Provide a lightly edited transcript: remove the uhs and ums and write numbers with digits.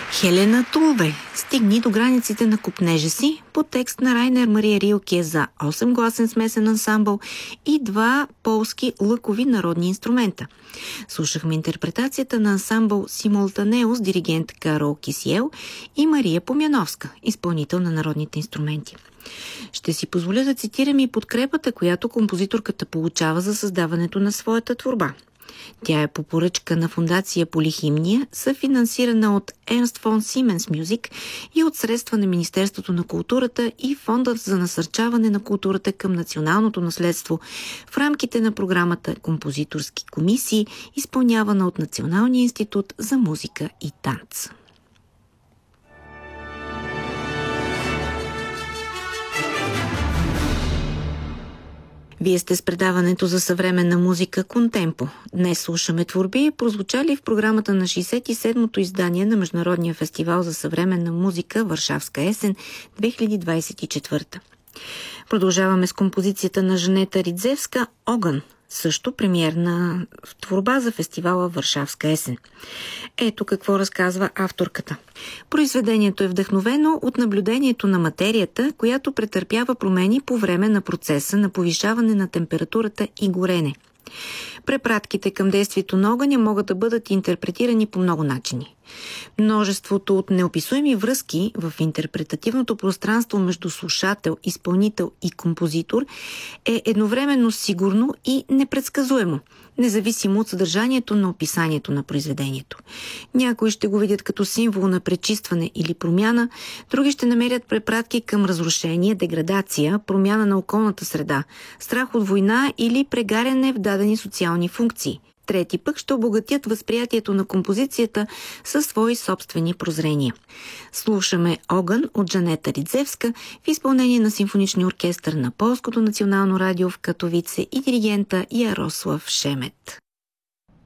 Хелена Тулве, стигни до границите на копнежа си, по текст на Райнер Мария Рилке за 8-гласен смесен ансамбъл и 2 полски лъкови народни инструмента. Слушахме интерпретацията на ансамбъл Симултанео с диригент Карол Кисиел и Мария Помяновска, изпълнител на народните инструменти. Ще си позволя да цитирам и подкрепата, която композиторката получава за създаването на своята творба. Тя е по поръчка на фондация Полихимния, съфинансирана от Ernst von Siemens Music и от средства на Министерството на културата и Фондът за насърчаване на културата към националното наследство в рамките на програмата Композиторски комисии, изпълнявана от Националния институт за музика и танц. Вие сте с предаването за съвременна музика Контемпо. Днес слушаме творби, прозвучали в програмата на 67-то издание на Международния фестивал за съвременна музика Варшавска есен 2024. Продължаваме с композицията на Жанета Ридзевска «Огън», също премиерна творба за фестивала Варшавска есен. Ето какво разказва авторката. Произведението е вдъхновено от наблюдението на материята, която претърпява промени по време на процеса на повишаване на температурата и горене. Препратките към действието на огъня могат да бъдат интерпретирани по много начини. Множеството от неописуеми връзки в интерпретативното пространство между слушател, изпълнител и композитор е едновременно сигурно и непредсказуемо, независимо от съдържанието на описанието на произведението. Някои ще го видят като символ на пречистване или промяна, други ще намерят препратки към разрушение, деградация, промяна на околната среда, страх от война или прегаряне в дадени социални функции. Трети пък ще обогатят възприятието на композицията със свои собствени прозрения. Слушаме «Огън» от Жанета Ридзевска в изпълнение на симфоничния оркестър на Полското национално радио в Катовице и диригента Ярослав Шемет.